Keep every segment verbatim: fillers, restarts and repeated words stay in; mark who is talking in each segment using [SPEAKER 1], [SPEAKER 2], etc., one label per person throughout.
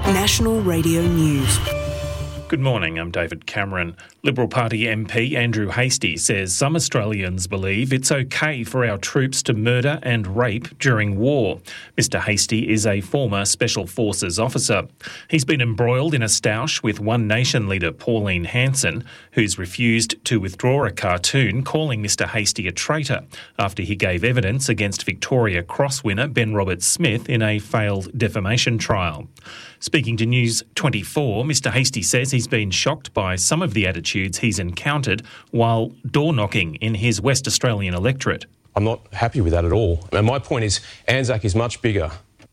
[SPEAKER 1] National Radio News.
[SPEAKER 2] Good morning, I'm David Cameron. Liberal Party M P Andrew Hastie says some Australians believe it's okay for our troops to murder and rape during war. Mister Hastie is a former Special Forces officer. He's been embroiled in a stoush with One Nation leader Pauline Hanson, who's refused to withdraw a cartoon calling Mister Hastie a traitor after he gave evidence against Victoria Cross winner Ben Roberts-Smith in a failed defamation trial. Speaking to News twenty-four, Mister Hastie says he's been shocked by some of the attitudes he's encountered while door-knocking in his West Australian electorate.
[SPEAKER 3] I'm not happy with that at all. And my point is, Anzac is much bigger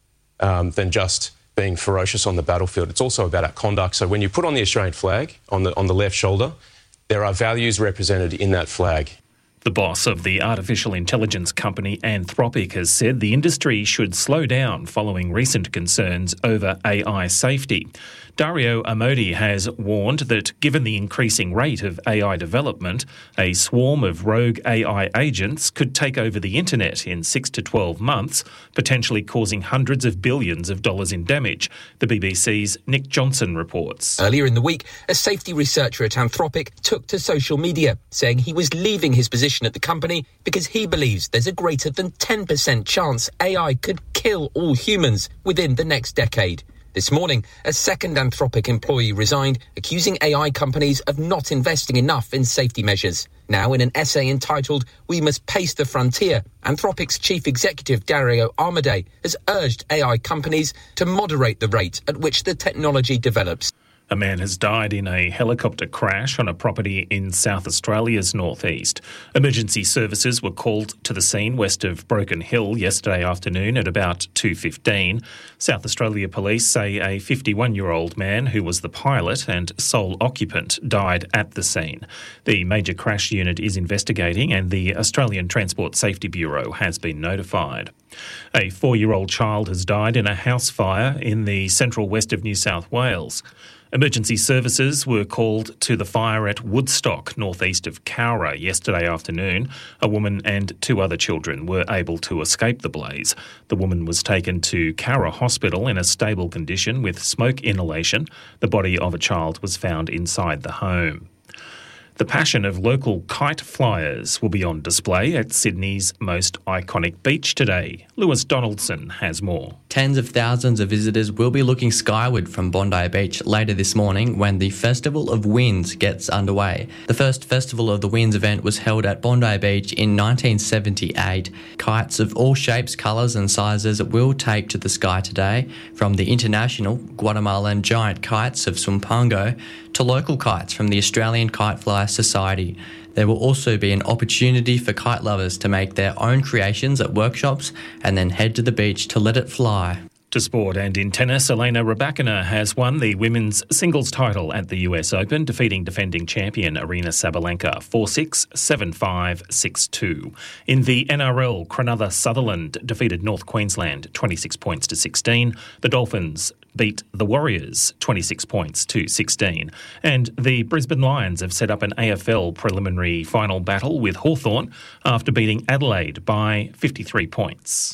[SPEAKER 3] um, than just being ferocious on the battlefield. It's also about our conduct. So when you put on the Australian flag on the on the left shoulder, there are values represented in that flag.
[SPEAKER 2] The boss of the artificial intelligence company Anthropic has said the industry should slow down following recent concerns over A I safety. Dario Amodi has warned that given the increasing rate of A I development, a swarm of rogue A I agents could take over the internet in six to twelve months, potentially causing hundreds of billions of dollars in damage. The B B C's Nick Johnson reports.
[SPEAKER 4] Earlier in the week, a safety researcher at Anthropic took to social media, saying he was leaving his position at the company because he believes there's a greater than ten percent chance A I could kill all humans within the next decade. This morning, a second Anthropic employee resigned, accusing A I companies of not investing enough in safety measures. Now, in an essay entitled "We Must Pace the Frontier," Anthropic's chief executive Dario Amodei has urged A I companies to moderate the rate at which the technology develops.
[SPEAKER 2] A man has died in a helicopter crash on a property in South Australia's northeast. Emergency services were called to the scene west of Broken Hill yesterday afternoon at about two fifteen. South Australia Police say a fifty-one-year-old man who was the pilot and sole occupant died at the scene. The major crash unit is investigating and the Australian Transport Safety Bureau has been notified. A four-year-old child has died in a house fire in the central west of New South Wales. Emergency services were called to the fire at Woodstock, northeast of Cowra, yesterday afternoon. A woman and two other children were able to escape the blaze. The woman was taken to Cowra Hospital in a stable condition with smoke inhalation. The body of a child was found inside the home. The passion of local kite flyers will be on display at Sydney's most iconic beach today. Lewis Donaldson has more.
[SPEAKER 5] Tens of thousands of visitors will be looking skyward from Bondi Beach later this morning when the Festival of Winds gets underway. The first Festival of the Winds event was held at Bondi Beach in nineteen seventy-eight. Kites of all shapes, colours and sizes will take to the sky today, from the international Guatemalan giant kites of Sumpango to local kites from the Australian Kite Fly Society. There will also be an opportunity for kite lovers to make their own creations at workshops and then head to the beach to let it fly.
[SPEAKER 2] To sport, and in tennis, Elena Rybakina has won the women's singles title at the U S Open, defeating defending champion Aryna Sabalenka four six, seven five, six two. In the N R L, Cronulla Sutherland defeated North Queensland twenty-six points to sixteen. The Dolphins beat the Warriors twenty-six points to sixteen. And the Brisbane Lions have set up an A F L preliminary final battle with Hawthorn after beating Adelaide by fifty-three points.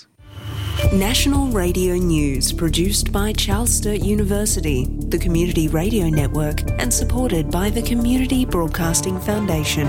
[SPEAKER 1] National Radio News, produced by Charles Sturt University, the Community Radio Network, and supported by the Community Broadcasting Foundation.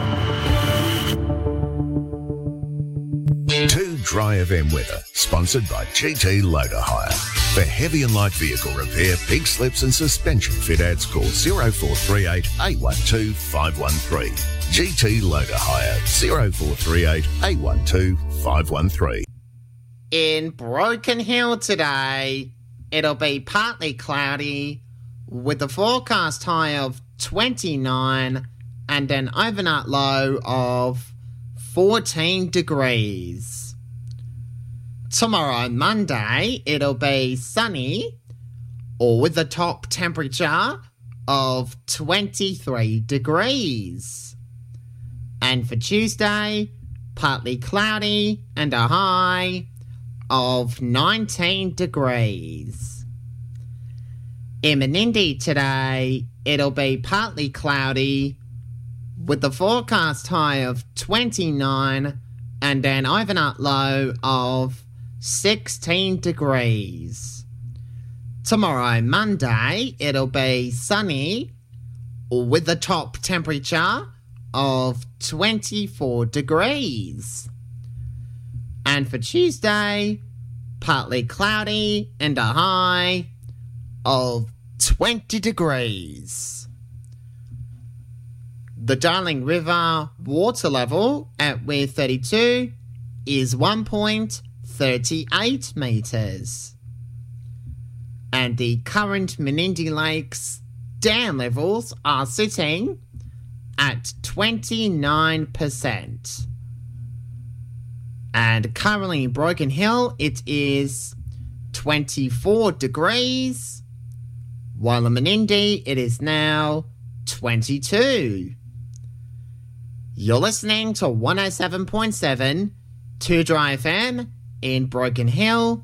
[SPEAKER 6] Two Dry F M weather, sponsored by G T Loader Hire. For heavy and light vehicle repair, pink slips and suspension fit outs, call zero four three eight, eight one two, five one three. G T Loader Hire, zero four three eight, eight one two, five one three.
[SPEAKER 7] In Broken Hill today, it'll be partly cloudy with a forecast high of twenty-nine and an overnight low of fourteen degrees. Tomorrow, Monday, it'll be sunny or with a top temperature of twenty-three degrees. And for Tuesday, partly cloudy and a high of nineteen degrees. In Menindee today, it'll be partly cloudy with the forecast high of twenty-nine and an overnight low of sixteen degrees. Tomorrow, Monday, it'll be sunny with a top temperature of twenty-four degrees. And for Tuesday, partly cloudy and a high of twenty degrees. The Darling River water level at Weir thirty-two is one point three eight metres. And the current Menindee Lakes dam levels are sitting at twenty-nine percent. And currently in Broken Hill, it is twenty-four degrees, while in Menindee, it is now twenty-two. You're listening to one oh seven point seven two Dry F M in Broken Hill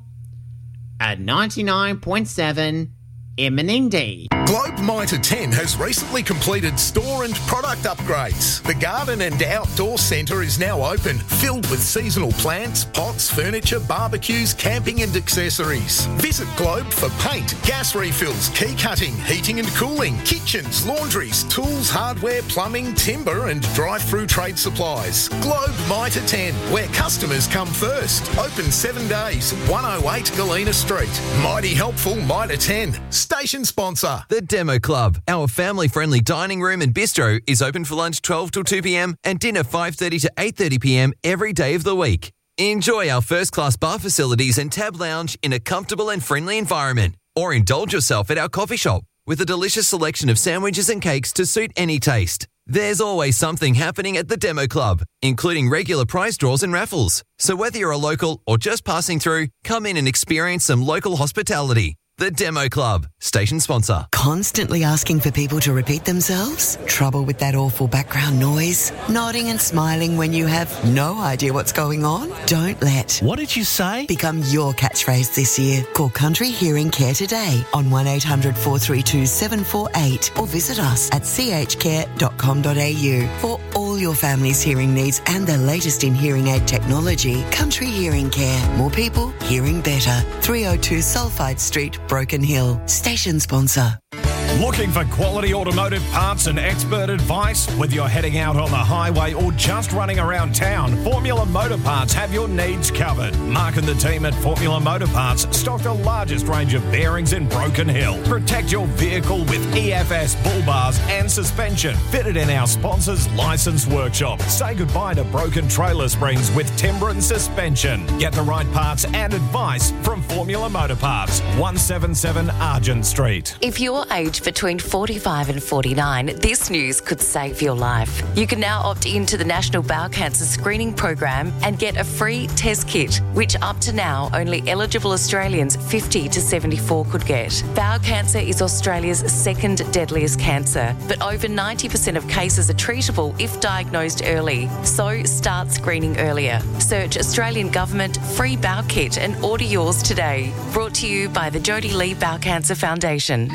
[SPEAKER 7] at ninety-nine point seven in Menindee.
[SPEAKER 8] Globe Mitre ten has recently completed store and product upgrades. The garden and outdoor centre is now open, filled with seasonal plants, pots, furniture, barbecues, camping and accessories. Visit Globe for paint, gas refills, key cutting, heating and cooling, kitchens, laundries, tools, hardware, plumbing, timber and drive-through trade supplies. Globe Mitre ten, where customers come first. Open seven days, one oh eight Galena Street. Mighty helpful Mitre ten. Station sponsor.
[SPEAKER 9] The Demo Club, our family-friendly dining room and bistro, is open for lunch twelve till two p.m. and dinner five thirty to eight thirty p.m. every day of the week. Enjoy our first-class bar facilities and tab lounge in a comfortable and friendly environment. Or indulge yourself at our coffee shop with a delicious selection of sandwiches and cakes to suit any taste. There's always something happening at the Demo Club, including regular prize draws and raffles. So whether you're a local or just passing through, come in and experience some local hospitality. The Demo Club, station sponsor.
[SPEAKER 10] Constantly asking for people to repeat themselves? Trouble with that awful background noise? Nodding and smiling when you have no idea what's going on? Don't let
[SPEAKER 11] What did you say?
[SPEAKER 10] become your catchphrase this year. Call Country Hearing Care today on one eight hundred four three two seven four eight or visit us at c h care dot com dot a u for all your family's hearing needs and the latest in hearing aid technology. Country Hearing Care. More people hearing better. three oh two Sulphide Street, Broken Hill. Station sponsor.
[SPEAKER 11] Looking for quality automotive parts and expert advice? Whether you're heading out on the highway or just running around town, Formula Motor Parts have your needs covered. Mark and the team at Formula Motor Parts stock the largest range of bearings in Broken Hill. Protect your vehicle with E F S bull bars and suspension fitted in our sponsor's licensed workshop. Say goodbye to broken trailer springs with Timbren suspension. Get the right parts and advice from Formula Motor Parts, one seventy-seven Argent Street.
[SPEAKER 12] If you're aged between forty-five and forty-nine, this news could save your life. You can now opt into the National Bowel Cancer Screening Program and get a free test kit, which up to now only eligible Australians fifty to seventy-four could get. Bowel cancer is Australia's second deadliest cancer, but over ninety percent of cases are treatable if diagnosed early. So start screening earlier. Search Australian Government Free Bowel Kit and order yours today. Brought to you by the Jodie Lee Bowel Cancer Foundation.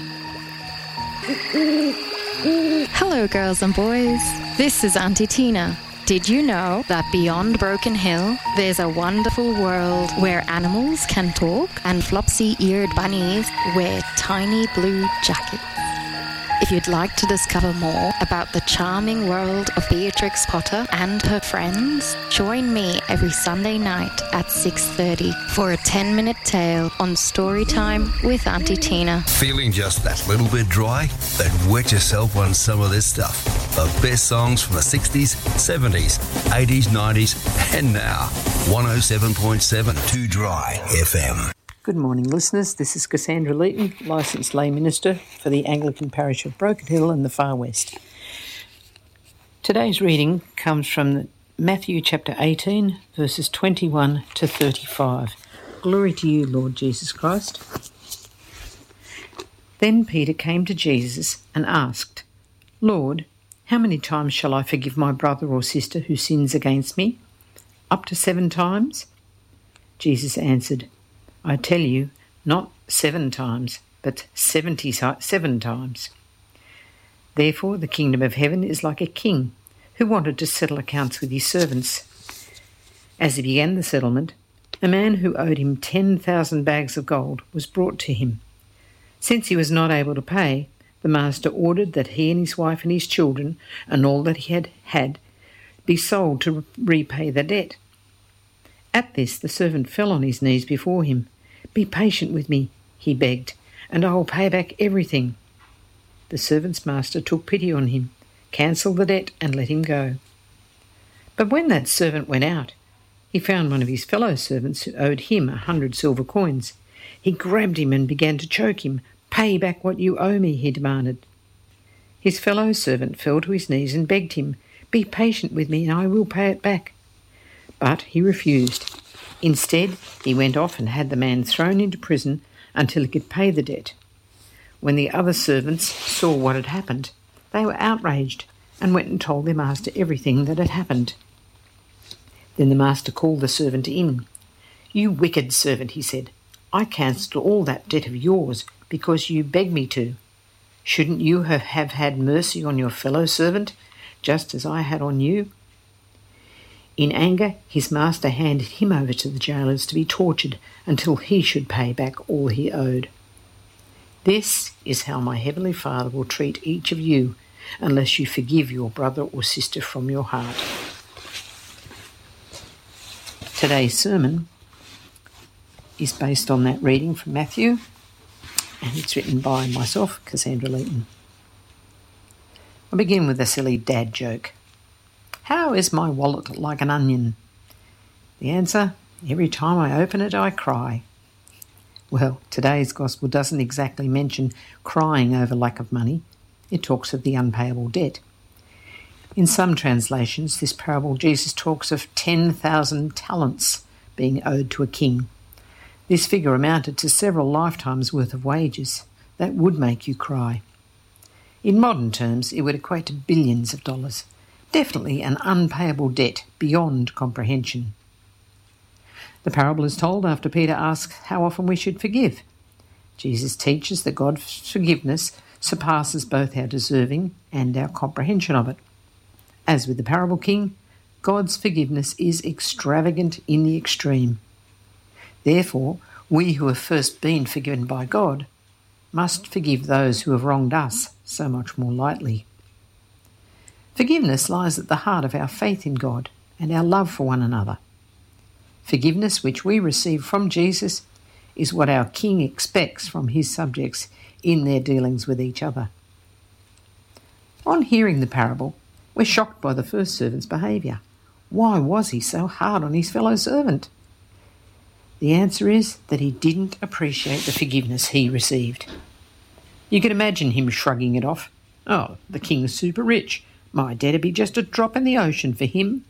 [SPEAKER 13] Hello, girls and boys. This is Auntie Tina. Did you know that beyond Broken Hill, there's a wonderful world where animals can talk and flopsy-eared bunnies wear tiny blue jackets? If you'd like to discover more about the charming world of Beatrix Potter and her friends, join me every Sunday night at six thirty for a ten-minute tale on Storytime with Auntie Tina.
[SPEAKER 14] Feeling just that little bit dry? Then wet yourself on some of this stuff. The best songs from the sixties, seventies, eighties, nineties, and now. one oh seven point seven two Dry F M.
[SPEAKER 15] Good morning, listeners. This is Cassandra Leeton, licensed lay minister for the Anglican parish of Broken Hill in the Far West. Today's reading comes from Matthew chapter eighteen, verses twenty-one to thirty-five. Glory to you, Lord Jesus Christ. Then Peter came to Jesus and asked, Lord, how many times shall I forgive my brother or sister who sins against me? Up to seven times? Jesus answered, I tell you, not seven times, but seventy-seven times. Therefore the kingdom of heaven is like a king who wanted to settle accounts with his servants. As he began the settlement, a man who owed him ten thousand bags of gold was brought to him. Since he was not able to pay, the master ordered that he and his wife and his children and all that he had had be sold to repay the debt. At this, the servant fell on his knees before him. "Be patient with me," he begged, "and I will pay back everything." The servant's master took pity on him, cancelled the debt, and let him go. But when that servant went out, he found one of his fellow servants who owed him a hundred silver coins. He grabbed him and began to choke him. "Pay back what you owe me," he demanded. His fellow servant fell to his knees and begged him, "Be patient with me and I will pay it back." But he refused. Instead, he went off and had the man thrown into prison until he could pay the debt. When the other servants saw what had happened, they were outraged and went and told their master everything that had happened. Then the master called the servant in. "You wicked servant," he said, "I cancelled all that debt of yours because you begged me to. Shouldn't you have, have had mercy on your fellow servant, just as I had on you?" In anger, his master handed him over to the jailers to be tortured until he should pay back all he owed. This is how my heavenly Father will treat each of you unless you forgive your brother or sister from your heart. Today's sermon is based on that reading from Matthew, and it's written by myself, Cassandra Leeton. I'll begin with a silly dad joke. How is my wallet like an onion? The answer, every time I open it, I cry. Well, today's gospel doesn't exactly mention crying over lack of money. It talks of the unpayable debt. In some translations, this parable Jesus talks of ten thousand talents being owed to a king. This figure amounted to several lifetimes' worth of wages. That would make you cry. In modern terms, it would equate to billions of dollars. Definitely an unpayable debt beyond comprehension. The parable is told after Peter asks how often we should forgive. Jesus teaches that God's forgiveness surpasses both our deserving and our comprehension of it. As with the parable king, God's forgiveness is extravagant in the extreme. Therefore, we who have first been forgiven by God must forgive those who have wronged us so much more lightly. Forgiveness lies at the heart of our faith in God and our love for one another. Forgiveness which we receive from Jesus is what our King expects from his subjects in their dealings with each other. On hearing the parable, we're shocked by the first servant's behaviour. Why was he so hard on his fellow servant? The answer is that he didn't appreciate the forgiveness he received. You can imagine him shrugging it off. Oh, the king's super rich. My debt'd be just a drop in the ocean for him.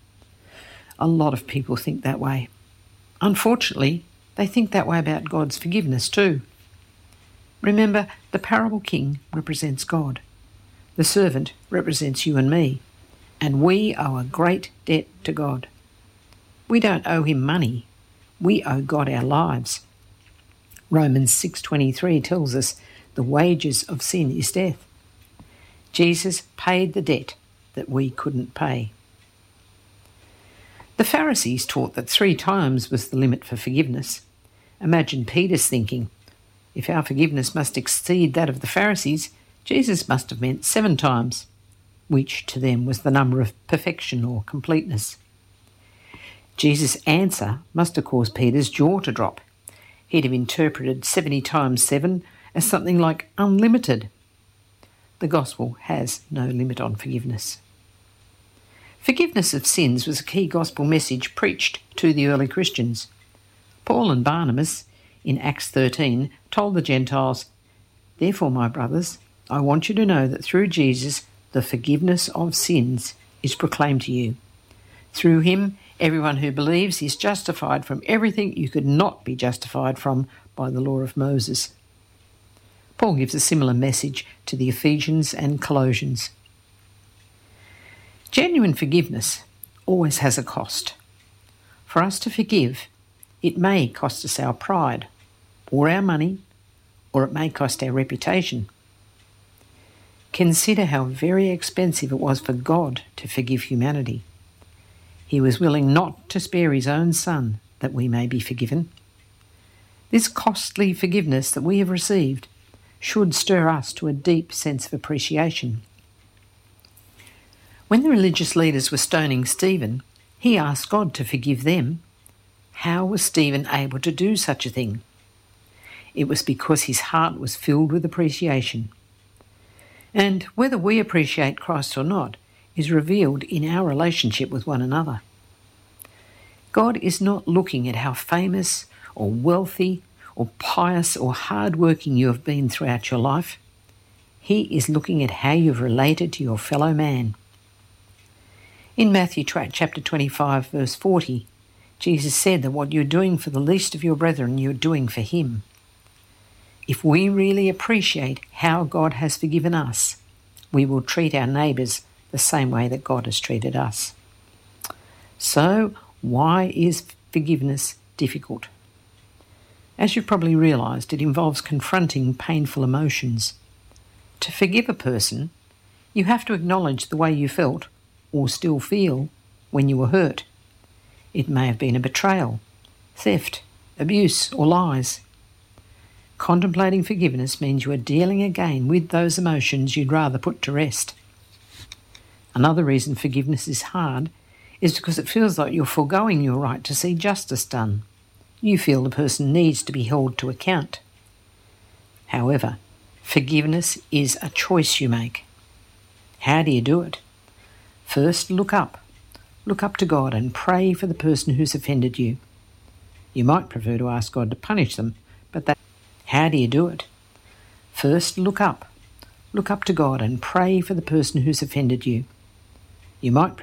[SPEAKER 15] A lot of people think that way. Unfortunately, they think that way about God's forgiveness too. Remember, the parable king represents God. The servant represents you and me, and we owe a great debt to God. We don't owe him money. We owe God our lives. Romans six twenty-three tells us the wages of sin is death. Jesus paid the debt that we couldn't pay. The Pharisees taught that three times was the limit for forgiveness. Imagine Peter's thinking, if our forgiveness must exceed that of the Pharisees, Jesus must have meant seven times, which to them was the number of perfection or completeness. Jesus' answer must have caused Peter's jaw to drop. He'd have interpreted seventy times seven as something like unlimited. The gospel has no limit on forgiveness. Forgiveness of sins was a key gospel message preached to the early Christians. Paul and Barnabas, in Acts thirteen, told the Gentiles, "Therefore, my brothers, I want you to know that through Jesus the forgiveness of sins is proclaimed to you. Through him, everyone who believes is justified from everything you could not be justified from by the law of Moses." Paul gives a similar message to the Ephesians and Colossians. Genuine forgiveness always has a cost. For us to forgive, it may cost us our pride, or our money, or it may cost our reputation. Consider how very expensive it was for God to forgive humanity. He was willing not to spare his own Son that we may be forgiven. This costly forgiveness that we have received should stir us to a deep sense of appreciation. When the religious leaders were stoning Stephen, he asked God to forgive them. How was Stephen able to do such a thing? It was because his heart was filled with appreciation. And whether we appreciate Christ or not is revealed in our relationship with one another. God is not looking at how famous or wealthy or pious or hard-working you have been throughout your life. He is looking at how you've related to your fellow man. In Matthew chapter twenty-five, verse forty, Jesus said that what you're doing for the least of your brethren, you're doing for him. If we really appreciate how God has forgiven us, we will treat our neighbours the same way that God has treated us. So, why is forgiveness difficult? As you've probably realised, it involves confronting painful emotions. To forgive a person, you have to acknowledge the way you felt, or still feel, when you were hurt. It may have been a betrayal, theft, abuse, or lies. Contemplating forgiveness means you are dealing again with those emotions you'd rather put to rest. Another reason forgiveness is hard is because it feels like you're foregoing your right to see justice done. You feel the person needs to be held to account. However, forgiveness is a choice you make. How do you do it? First, look up. Look up to God and pray for the person who's offended you. You might prefer to ask God to punish them, but that... How do you do it? First, look up. Look up to God and pray for the person who's offended you. You might